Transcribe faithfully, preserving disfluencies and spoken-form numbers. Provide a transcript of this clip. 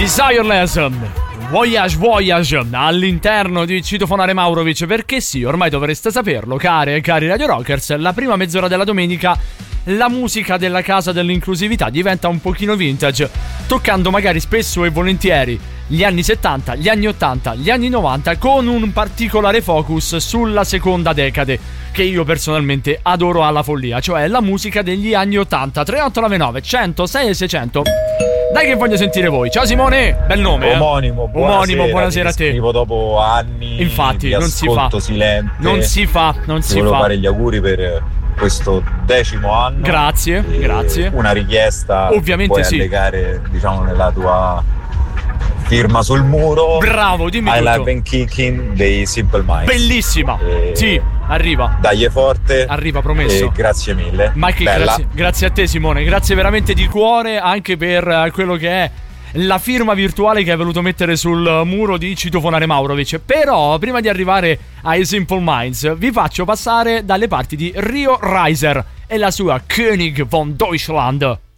Desireless, Voyage Voyage all'interno di Citofonare Maurovic, perché sì, ormai dovreste saperlo, care e cari Radio Rockers, la prima mezz'ora della domenica la musica della casa dell'inclusività diventa un pochino vintage, toccando magari spesso e volentieri gli anni settanta, gli anni ottanta, gli anni novanta, con un particolare focus sulla seconda decade che io personalmente adoro alla follia, cioè la musica degli anni ottanta. Tre otto nove nove uno zero sei seicento. Dai che voglio sentire voi. Ciao Simone, bel nome. Omonimo, eh? Omonimo, buonasera a te. Scrivo dopo anni. Infatti, di non si fa. silente. Non si fa, non si fa. Volevo fa. fare gli auguri per questo decimo anno. Grazie, e grazie. Una richiesta. Ovviamente puoi sì. allegare, diciamo, nella tua firma sul muro. Bravo, dimmi I tutto. Love and Kicking dei Simple Minds. Bellissima. E... sì, arriva. Dai forte. Arriva, promesso. E grazie mille. Ma che grazie, grazie a te Simone, grazie veramente di cuore anche per quello che è la firma virtuale che hai voluto mettere sul muro di Citofonare Maurovic. Però prima di arrivare ai Simple Minds vi faccio passare dalle parti di Rio Reiser e la sua König von Deutschland.